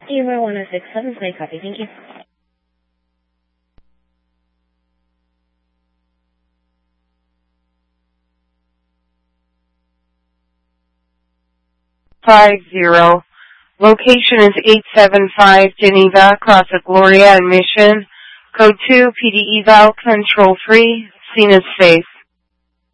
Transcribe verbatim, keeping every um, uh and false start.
Euro one oh six seven, play copy, thank you. Five zero. Location is eight seven five Geneva, Cross of Gloria and Mission. Code two, P D eval, control three. Scene is safe.